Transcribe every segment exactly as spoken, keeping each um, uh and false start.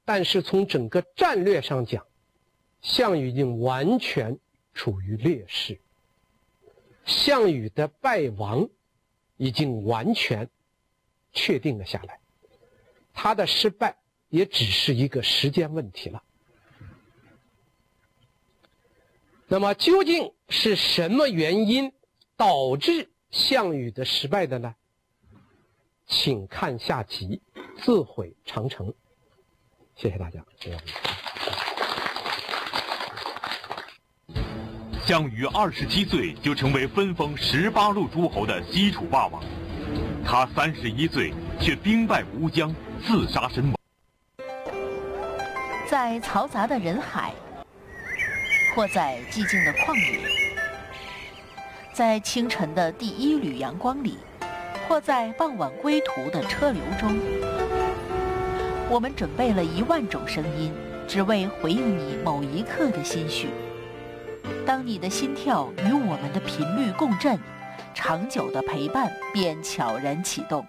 但是从整个战略上讲，项羽已经完全处于劣势，项羽的败亡已经完全确定了下来，他的失败也只是一个时间问题了。那么究竟是什么原因导致项羽的失败的呢？请看下集《自毁长城》。谢谢大家。 项羽二十七岁就成为分封十八路诸侯的西楚霸王，他三十一岁却兵败乌江，自杀身亡。 在嘈杂的人海，或在寂静的旷野，在清晨的第一缕阳光里，或在傍晚归途的车流中，我们准备了一万种声音，只为回应你某一刻的心绪。当你的心跳与我们的频率共振，长久的陪伴便悄然启动。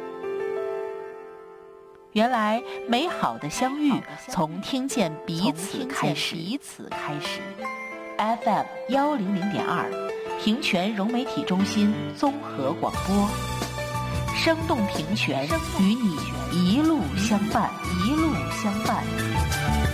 原来美好的相遇从听见彼此开始。彼此开始。F M 幺零零点二，平泉融媒体中心综合广播，生动平泉，与你一路相伴，一路相伴。